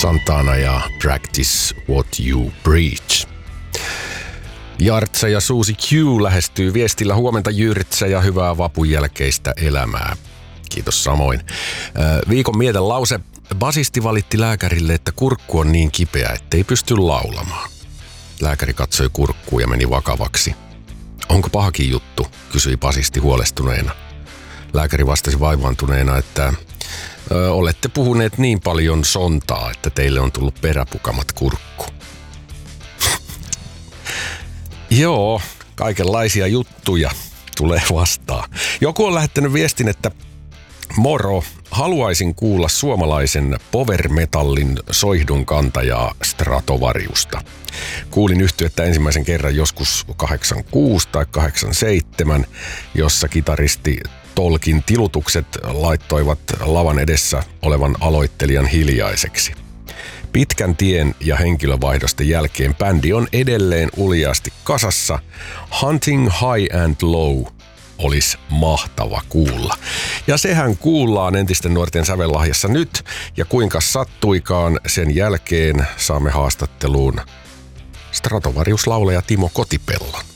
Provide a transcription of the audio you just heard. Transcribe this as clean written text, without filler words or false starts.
Santana ja Practice What You Preach. Jartsa ja Susi Q lähestyy viestillä huomenta Jyrtsä ja hyvää vapun jälkeistä elämää. Kiitos samoin. Viikon mietelause. Basisti valitti lääkärille, että kurkku on niin kipeä, ettei pysty laulamaan. Lääkäri katsoi kurkkuun ja meni vakavaksi. Onko pahakin juttu, kysyi basisti huolestuneena. Lääkäri vastasi vaivaantuneena, että olette puhuneet niin paljon sontaa, että teille on tullut peräpukamat kurkku. Joo, kaikenlaisia juttuja tulee vastaan. Joku on lähettänyt viestin, että moro, haluaisin kuulla suomalaisen power metallin soihdun kantajaa Stratovariusta. Kuulin yhtyettä ensimmäisen kerran joskus 86 tai 87, jossa kitaristi Tolkin tilutukset laittoivat lavan edessä olevan aloittelijan hiljaiseksi. Pitkän tien ja henkilövaihdosten jälkeen bändi on edelleen uljaasti kasassa. Hunting High and Low olisi mahtava kuulla. Ja sehän kuullaan entisten nuorten sävellahjassa nyt, ja kuinka sattuikaan sen jälkeen saamme haastatteluun Stratovarius-laulaja Timo Kotipellon.